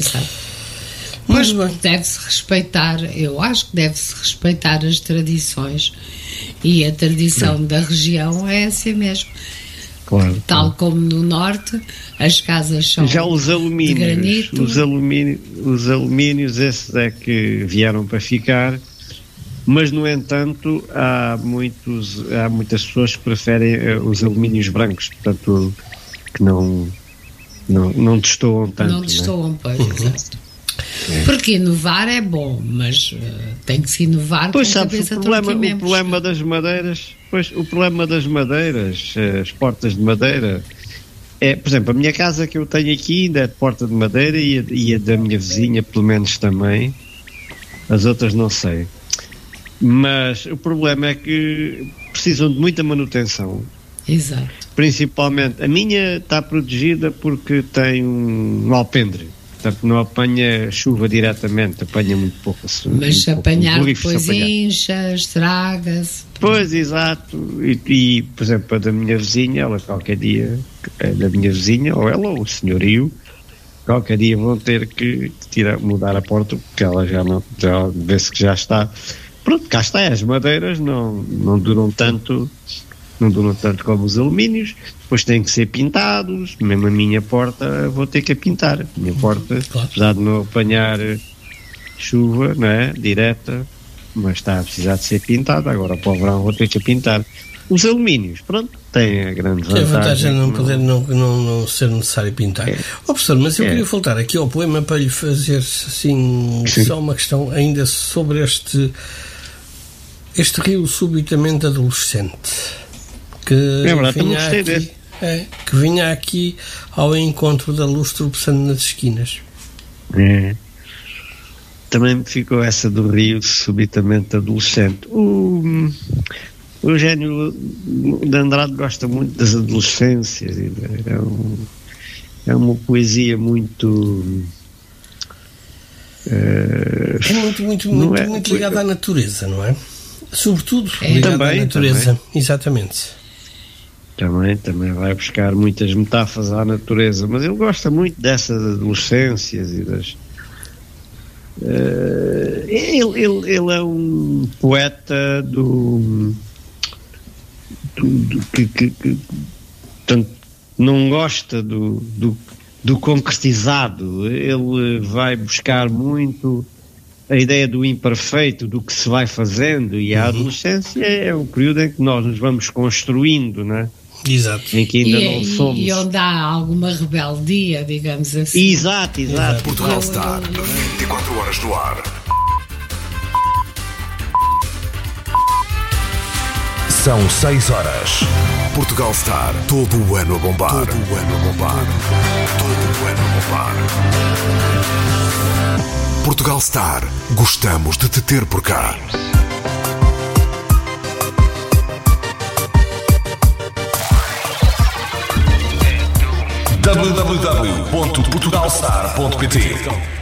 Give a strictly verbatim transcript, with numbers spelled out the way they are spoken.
Sabe? Mas deve-se respeitar, eu acho que deve-se respeitar as tradições, e a tradição Não. da região é assim mesmo. Claro, Tal claro. como no norte, as casas são Já os alumínios, de granito. Os alumínios, os alumínios, esses é que vieram para ficar, mas no entanto há, muitos, há muitas pessoas que preferem os alumínios brancos, portanto, que não, não, não destoam tanto. Não destoam, né? pois, exato. É. Porque inovar é bom, mas uh, tem que se inovar pois com a sabes, cabeça o problema, toda o problema das madeiras, pois, o problema das madeiras, as portas de madeira, é, por exemplo, a minha casa que eu tenho aqui ainda é de porta de madeira, e a, e a da minha vizinha pelo menos também, as outras não sei. Mas o problema é que precisam de muita manutenção. Exato. Principalmente, a minha está protegida porque tem um alpendre. Portanto, não apanha chuva diretamente, apanha muito pouco. Mas se apanhar depois incha, estraga-se. Pois, exato. E, e, por exemplo, a da minha vizinha, ela qualquer dia, a da minha vizinha, ou ela ou o senhorio, qualquer dia vão ter que tirar, mudar a porta, porque ela já não, já vê-se que já está. Pronto, cá está, as madeiras não, não duram tanto, não duram tanto como os alumínios, depois têm que ser pintados, mesmo a minha porta vou ter que a pintar, a minha porta, claro. Apesar de não apanhar chuva, não é, direta, mas está a precisar de ser pintada, agora para o verão vou ter que a pintar. Os alumínios, pronto, têm a grande vantagem. É a vantagem de não, poder, não, não, não ser necessário pintar. É. Oh, professor, mas eu é. queria voltar aqui ao poema para lhe fazer, assim, Sim. só uma questão ainda sobre este, este rio subitamente adolescente. Que, é verdade, vinha aqui, é, que vinha aqui ao encontro da luz tropeçando nas esquinas. É. Também me ficou essa do rio subitamente adolescente. O, o Eugênio de Andrade gosta muito das adolescências. É, um, é uma poesia muito... É, é muito, muito, muito, é, muito ligada à natureza, não é? Sobretudo é. ligada também, à natureza. Também. Exatamente. Também, também vai buscar muitas metáforas à natureza, mas ele gosta muito dessas adolescências e das... Uh, ele, ele, ele é um poeta do... do, do que, que, que tanto não gosta do, do, do concretizado. Ele vai buscar muito a ideia do imperfeito, do que se vai fazendo, e a adolescência é o período em que nós nos vamos construindo, não é? Exato. Em que ainda e, não somos. E onde há alguma rebeldia, digamos assim. Exato, exato. Portugal Star, vinte e quatro horas no ar. São seis horas. Portugal Star, todo o ano a bombar. Todo o ano a bombar. Todo o ano a bombar. Portugal Star, gostamos de te ter por cá. w w w ponto portugal star ponto p t